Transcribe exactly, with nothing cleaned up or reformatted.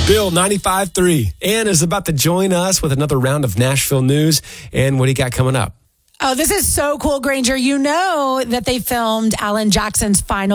Bill ninety-five three. Ann is about to join us with another round of Nashville news. And what do you got coming up? Oh, this is so cool, Granger. You know that they filmed Alan Jackson's final